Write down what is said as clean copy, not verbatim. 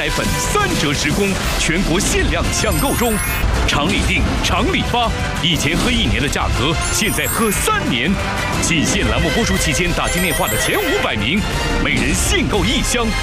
奶粉3折时供，全国限量抢购中。常理定，常理发，以前喝1年的价格，现在喝3年。仅限栏目播出期间打进电话的前500名，每人限购1箱，